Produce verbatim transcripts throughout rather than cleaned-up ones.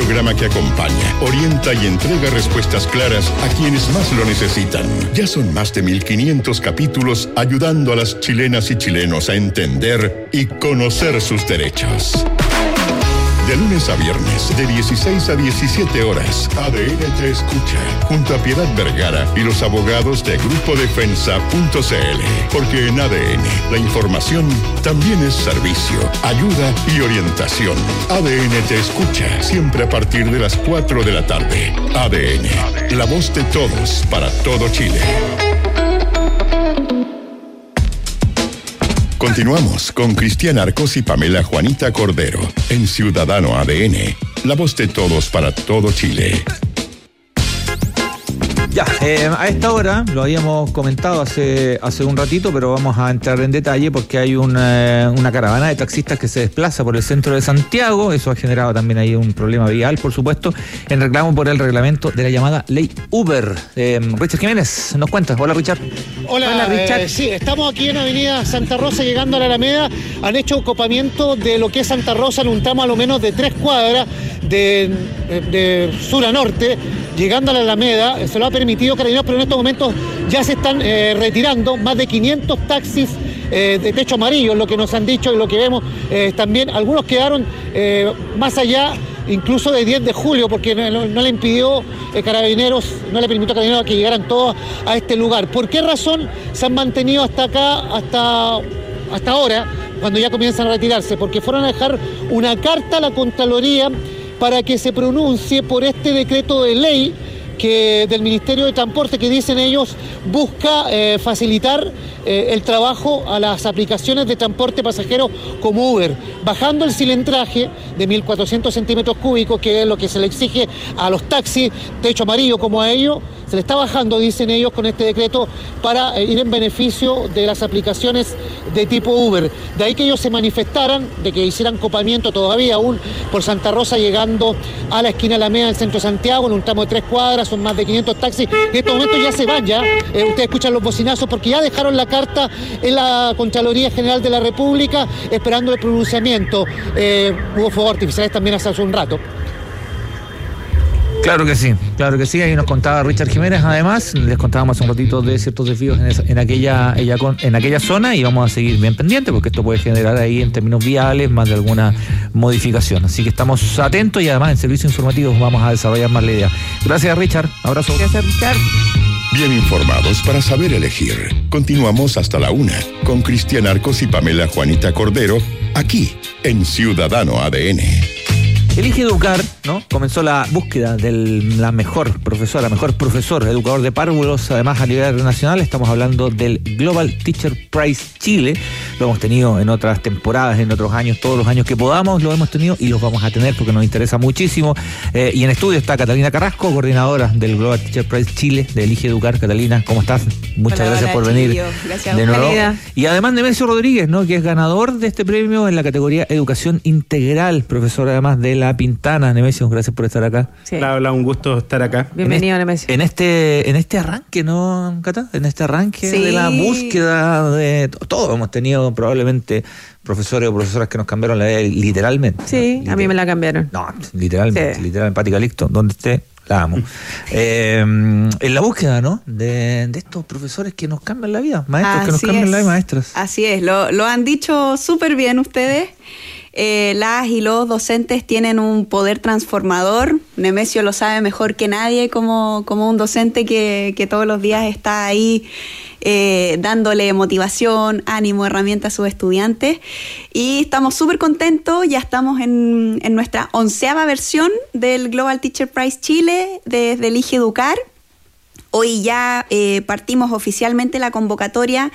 programa que acompaña, orienta y entrega respuestas claras a quienes más lo necesitan. Ya son más de mil quinientos capítulos ayudando a las chilenas y chilenos a entender y conocer sus derechos. De lunes a viernes, de dieciséis a diecisiete horas, A D N Te Escucha, junto a Piedad Vergara y los abogados de grupo defensa punto c l. Porque en A D N, la información también es servicio, ayuda y orientación. A D N Te Escucha, siempre a partir de las cuatro de la tarde. A D N, la voz de todos para todo Chile. Continuamos con Cristian Arcos y Pamela Juanita Cordero en Ciudadano A D N, la voz de todos para todo Chile. Ya, eh, a esta hora, lo habíamos comentado hace, hace un ratito, pero vamos a entrar en detalle porque hay una, una caravana de taxistas que se desplaza por el centro de Santiago. Eso ha generado también ahí un problema vial, por supuesto, en reclamo por el reglamento de la llamada Ley Uber. Eh, Richard Jiménez, ¿nos cuentas? Hola, Richard. Hola, Hola Richard. Eh, sí, estamos aquí en Avenida Santa Rosa llegando a la Alameda. Han hecho copamiento de lo que es Santa Rosa en un tramo a lo menos de tres cuadras de, de, de sur a norte, llegando a la Alameda. Se lo ha permitido Carabineros, pero en estos momentos ya se están eh, retirando más de quinientos taxis eh, de techo amarillo, lo que nos han dicho y lo que vemos eh, también. Algunos quedaron eh, más allá incluso de diez de julio, porque no, no le impidió eh, Carabineros, no le permitió a Carabineros que llegaran todos a este lugar. ¿Por qué razón se han mantenido hasta acá, hasta, hasta ahora, cuando ya comienzan a retirarse? Porque fueron a dejar una carta a la Contraloría para que se pronuncie por este decreto de ley que del Ministerio de Transporte, que dicen ellos busca eh, facilitar eh, el trabajo a las aplicaciones de transporte pasajero como Uber, bajando el cilindraje de mil cuatrocientos centímetros cúbicos, que es lo que se le exige a los taxis techo amarillo como a ellos. Se le está bajando, dicen ellos, con este decreto para eh, ir en beneficio de las aplicaciones de tipo Uber. De ahí que ellos se manifestaran, de que hicieran copamiento todavía aún por Santa Rosa, llegando a la esquina Alameda del centro de Santiago, en un tramo de tres cuadras, son más de quinientos taxis. En estos momentos ya se van, ya. Eh, ustedes escuchan los bocinazos porque ya dejaron la carta en la Contraloría General de la República esperando el pronunciamiento. Eh, hubo fuegos artificiales también hace un rato. Claro que sí, claro que sí, ahí nos contaba Richard Jiménez. Además, les contábamos un ratito de ciertos desvíos en, esa, en, aquella, ella, en aquella zona, y vamos a seguir bien pendientes porque esto puede generar ahí en términos viales más de alguna modificación. Así que estamos atentos y además en servicios informativos vamos a desarrollar más la idea. Gracias, Richard. Abrazo. Gracias, Richard. Bien informados para saber elegir. Continuamos hasta la una con Cristian Arcos y Pamela Juanita Cordero, aquí en Ciudadano A D N. Elige Educar, ¿no? Comenzó la búsqueda de la mejor profesora, mejor profesor, educador de párvulos, además a nivel nacional. Estamos hablando del Global Teacher Prize Chile. Lo hemos tenido en otras temporadas, en otros años, todos los años que podamos lo hemos tenido y los vamos a tener porque nos interesa muchísimo. Eh, y en estudio está Catalina Carrasco, coordinadora del Global Teacher Prize Chile, de Elige Educar. Catalina, ¿cómo estás? Muchas hola, gracias hola, por venir. Gracias de nuevo. Querida. Y además Nemesio Rodríguez, ¿no? Que es ganador de este premio en la categoría Educación Integral, profesor además de la Pintana. Nemesio, gracias por estar acá. Sí. Hola, hola, un gusto estar acá. Bienvenido, Nemesio. En este, en este arranque, ¿no, Cata? En este arranque sí. de la búsqueda de todos hemos tenido probablemente profesores o profesoras que nos cambiaron la vida literalmente. Sí, ¿no? a mí me la cambiaron. No, literalmente, sí. literalmente, Pati Calixto, donde esté, la amo. eh, en la búsqueda, ¿no? De, de estos profesores que nos cambian la vida, maestros Así que nos cambian es. la vida, maestras. Así es, lo, lo han dicho súper bien ustedes. Eh, las y los docentes tienen un poder transformador. Nemesio lo sabe mejor que nadie como, como un docente que, que todos los días está ahí eh, dándole motivación, ánimo, herramientas a sus estudiantes. Y estamos súper contentos, ya estamos en, en nuestra onceava versión del Global Teacher Prize Chile desde Elige Educar. Hoy ya eh, partimos oficialmente la convocatoria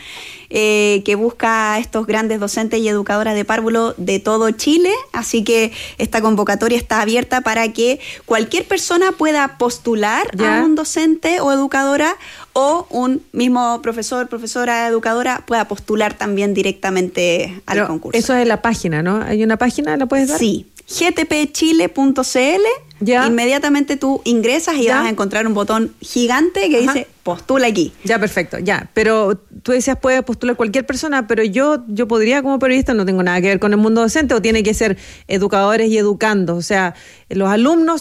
eh, que busca a estos grandes docentes y educadoras de párvulo de todo Chile. Así que esta convocatoria está abierta para que cualquier persona pueda postular ¿Ya? a un docente o educadora, o un mismo profesor, profesora, educadora pueda postular también directamente al Pero concurso. Eso es la página, ¿no? ¿Hay una página? ¿La puedes dar? Sí, g t p chile punto c l. Ya. Inmediatamente tú ingresas y ya. vas a encontrar un botón gigante que Ajá. dice postula aquí. Ya, perfecto, ya. Pero tú decías puede postular cualquier persona, pero yo yo podría como periodista, no tengo nada que ver con el mundo docente, o tiene que ser educadores y educandos. O sea, los alumnos